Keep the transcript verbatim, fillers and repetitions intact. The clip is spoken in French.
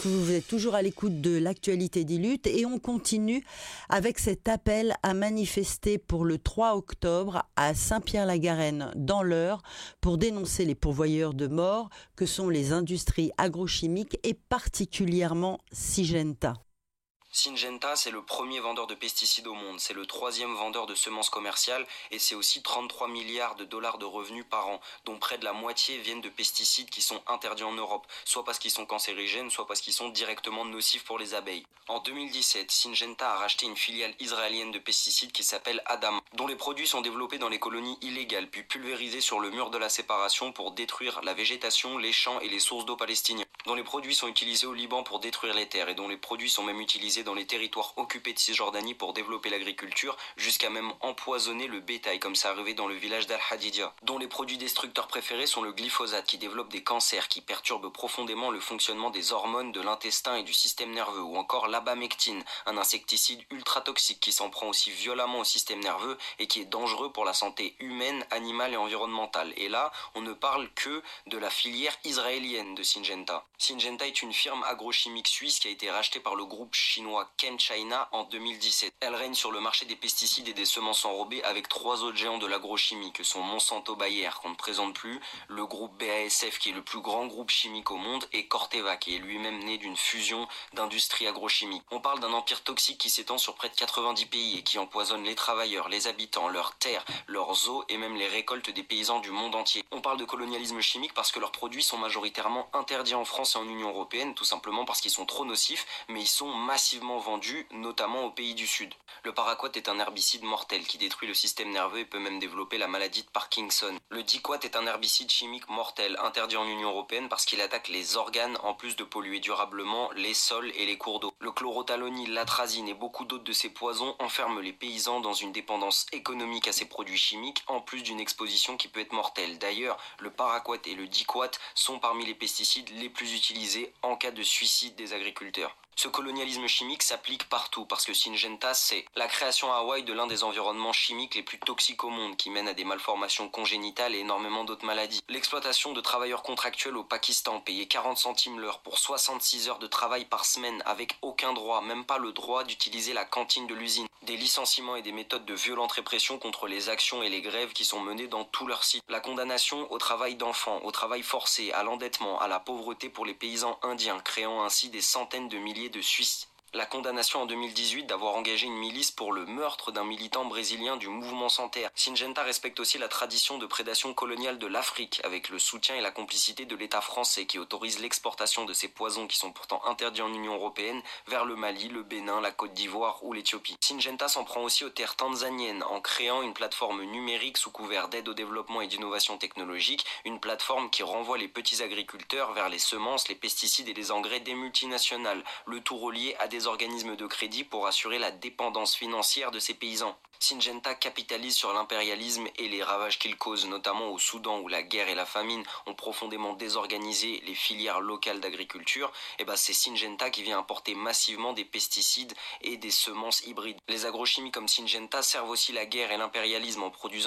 vous êtes toujours à l'écoute de l'actualité des luttes et on continue avec cet appel à manifester pour le trois octobre à Saint-Pierre-la-Garenne dans l'Eure pour dénoncer les pourvoyeurs de mort que sont les industries agrochimiques et particulièrement Syngenta. Syngenta, c'est le premier vendeur de pesticides au monde, c'est le troisième vendeur de semences commerciales et c'est aussi trente-trois milliards de dollars de revenus par an, dont près de la moitié viennent de pesticides qui sont interdits en Europe, soit parce qu'ils sont cancérigènes, soit parce qu'ils sont directement nocifs pour les abeilles. En deux mille dix-sept, Syngenta a racheté une filiale israélienne de pesticides qui s'appelle Adam, dont les produits sont développés dans les colonies illégales, puis pulvérisés sur le mur de la séparation pour détruire la végétation, les champs et les sources d'eau palestiniens, dont les produits sont utilisés au Liban pour détruire les terres et dont les produits sont même utilisés dans les territoires occupés de Cisjordanie pour développer l'agriculture, jusqu'à même empoisonner le bétail comme ça arrivé dans le village d'Al-Hadidia, dont les produits destructeurs préférés sont le glyphosate qui développe des cancers qui perturbent profondément le fonctionnement des hormones de l'intestin et du système nerveux, ou encore l'abamectine, un insecticide ultra toxique qui s'en prend aussi violemment au système nerveux et qui est dangereux pour la santé humaine, animale et environnementale. Et là, on ne parle que de la filière israélienne de Syngenta. Syngenta est une firme agrochimique suisse qui a été rachetée par le groupe chinois Ken China en deux mille dix-sept. Elle règne sur le marché des pesticides et des semences enrobées avec trois autres géants de l'agrochimie que sont Monsanto Bayer qu'on ne présente plus, le groupe B A S F qui est le plus grand groupe chimique au monde et Corteva qui est lui-même né d'une fusion d'industries agrochimiques. On parle d'un empire toxique qui s'étend sur près de quatre-vingt-dix pays et qui empoisonne les travailleurs, les habitants, leurs terres, leurs eaux et même les récoltes des paysans du monde entier. On parle de colonialisme chimique parce que leurs produits sont majoritairement interdits en France et en Union européenne, tout simplement parce qu'ils sont trop nocifs, mais ils sont massivement vendus, notamment aux pays du Sud. Le paraquat est un herbicide mortel qui détruit le système nerveux et peut même développer la maladie de Parkinson. Le diquat est un herbicide chimique mortel, interdit en Union européenne parce qu'il attaque les organes en plus de polluer durablement les sols et les cours d'eau. Le chlorothalonil, l'atrazine et beaucoup d'autres de ces poisons enferment les paysans dans une dépendance économique à ces produits chimiques, en plus d'une exposition qui peut être mortelle. D'ailleurs, le paraquat et le diquat sont parmi les pesticides les plus utilisés en cas de suicide des agriculteurs. Ce colonialisme chimique s'applique partout parce que Syngenta, c'est la création à Hawaï de l'un des environnements chimiques les plus toxiques au monde qui mène à des malformations congénitales et énormément d'autres maladies. L'exploitation de travailleurs contractuels au Pakistan, payés quarante centimes l'heure pour soixante-six heures de travail par semaine avec aucun droit, même pas le droit d'utiliser la cantine de l'usine. Des licenciements et des méthodes de violente répression contre les actions et les grèves qui sont menées dans tous leurs sites. La condamnation au travail d'enfants, au travail forcé, à l'endettement, à la pauvreté pour les paysans indiens, créant ainsi des centaines de milliers de Suisse. La condamnation en deux mille dix-huit d'avoir engagé une milice pour le meurtre d'un militant brésilien du mouvement Sans Terre. Syngenta respecte aussi la tradition de prédation coloniale de l'Afrique, avec le soutien et la complicité de l'État français qui autorise l'exportation de ces poisons qui sont pourtant interdits en Union européenne vers le Mali, le Bénin, la Côte d'Ivoire ou l'Éthiopie. Syngenta s'en prend aussi aux terres tanzaniennes en créant une plateforme numérique sous couvert d'aide au développement et d'innovation technologique, une plateforme qui renvoie les petits agriculteurs vers les semences, les pesticides et les engrais des multinationales, le tout relié à des organismes de crédit pour assurer la dépendance financière de ces paysans. Syngenta capitalise sur l'impérialisme et les ravages qu'il cause, notamment au Soudan où la guerre et la famine ont profondément désorganisé les filières locales d'agriculture. Et ben c'est Syngenta qui vient importer massivement des pesticides et des semences hybrides. Les agrochimies comme Syngenta servent aussi la guerre et l'impérialisme en produisant